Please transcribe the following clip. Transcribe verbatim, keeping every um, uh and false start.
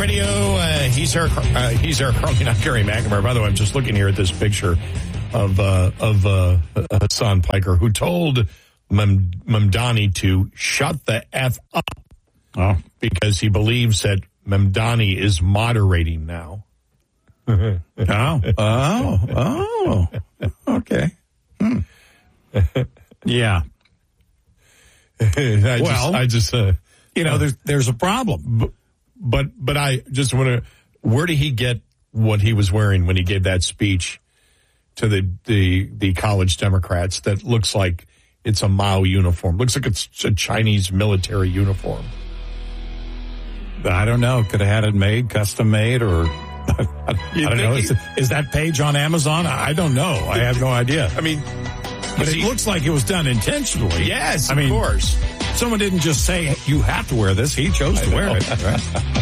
Radio. Uh, he's our uh, he's our Carly, not Gary McNamara. By the way, I'm just looking here at this picture of uh, of uh, Hassan Piker, who told Mem- Mamdani to shut the F up oh. because he believes that Mamdani is moderating now. oh, oh, oh, okay. Hmm. Yeah. I well, just, I just, uh, you know, there's there's a problem. But but, but I just want to. Where did he get what he was wearing when he gave that speech to the the the college Democrats? That looks like it's a Mao uniform. Looks like it's a Chinese military uniform. I don't know. Could have had it made, custom made, or. I, I don't know. Is, is that page on Amazon? I don't know. I have no idea. I mean, but it he, looks like it was done intentionally. Yes, I mean, of course. Someone didn't just say, you have to wear this. He chose to wear it. Right?